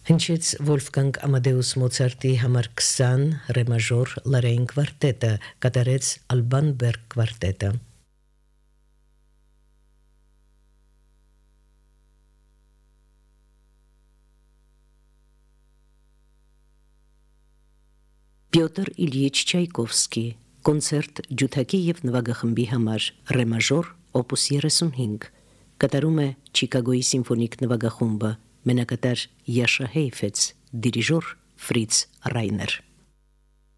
Հնչեց Վոլֆգանգ Ամադեուս Մոցարտի համար 20 ռե մաժոր լարային կվարտետը, կատարեց Ալբան Բերգ կվարտետը։ Պյոտր Իլյիչ Չայկովսկի կոնցերտ ջութակի եւ նվագախմբի համար ռե մաժոր օպուս 35 կատարում է Չիկագոյի սիմֆոնիկ նվագախումբը, մենակատար Յաշա Հեյֆեց, դիրիժոր Ֆրից Ռայներ։